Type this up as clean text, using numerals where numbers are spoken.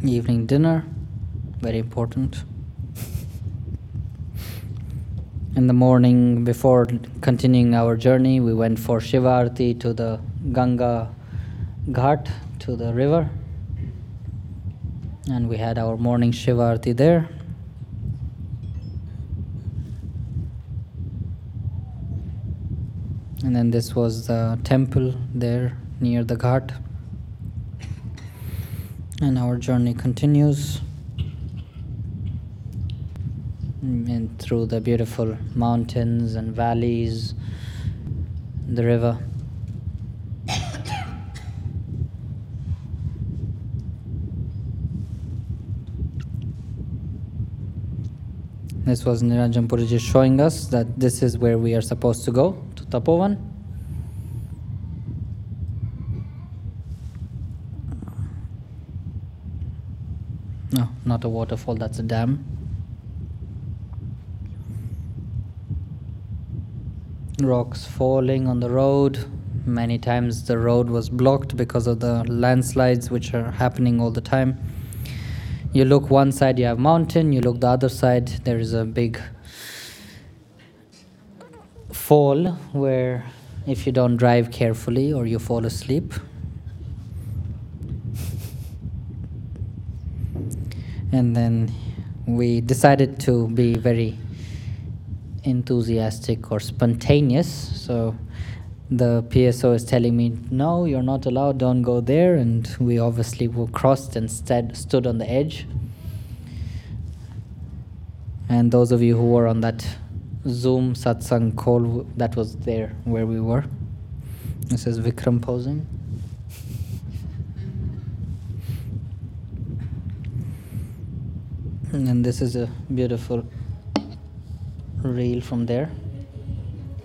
evening dinner, very important. In the morning, before continuing our journey, we went for Shiva Arati to the Ganga Ghat, to the river. And we had our morning Shiva Arati there. And then this was the temple there near the Ghat. And our journey continues. And through the beautiful mountains and valleys, the river. This was Niranjan Puriji showing us that this is where we are supposed to go, to Tapovan. No, not a waterfall, that's a dam. Rocks falling on the road. Many times the road was blocked because of the landslides which are happening all the time. You look one side, you have mountain. You look the other side, there is a big fall where if you don't drive carefully or you fall asleep, and then we decided to be very enthusiastic or spontaneous. So the PSO is telling me, no, you're not allowed, don't go there. And we obviously were crossed and stood on the edge. And those of you who were on that Zoom satsang call, that was there where we were. This is Vikram posing. And then this is a beautiful reel from there.